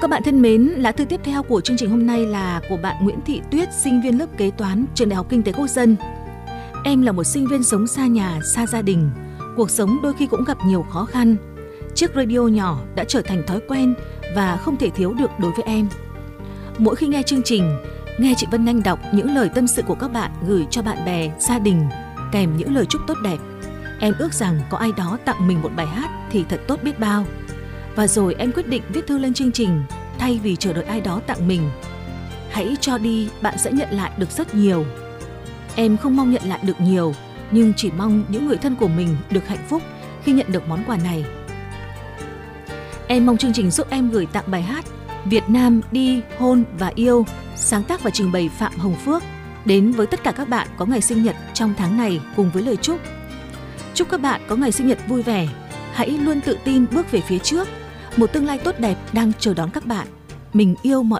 Các bạn thân mến, lá thư tiếp theo của chương trình hôm nay là của bạn Nguyễn Thị Tuyết, sinh viên lớp kế toán, trường Đại học Kinh tế Quốc dân. Em là một sinh viên sống xa nhà, xa gia đình. Cuộc sống đôi khi cũng gặp nhiều khó khăn. Chiếc radio nhỏ đã trở thành thói quen và không thể thiếu được đối với em. Mỗi khi nghe chương trình, nghe chị Vân Anh đọc những lời tâm sự của các bạn gửi cho bạn bè, gia đình, kèm những lời chúc tốt đẹp, em ước rằng có ai đó tặng mình một bài hát thì thật tốt biết bao. Và rồi em quyết định viết thư lên chương trình thay vì chờ đợi ai đó tặng mình. Hãy cho đi, bạn sẽ nhận lại được rất nhiều. Em không mong nhận lại được nhiều, nhưng chỉ mong những người thân của mình được hạnh phúc khi nhận được món quà này. Em mong chương trình giúp em gửi tặng bài hát Việt Nam đi, hôn và yêu, sáng tác và trình bày Phạm Hồng Phước, đến với tất cả các bạn có ngày sinh nhật trong tháng này cùng với lời chúc. Chúc các bạn có ngày sinh nhật vui vẻ, hãy luôn tự tin bước về phía trước. Một tương lai tốt đẹp đang chờ đón các bạn. Mình yêu mọi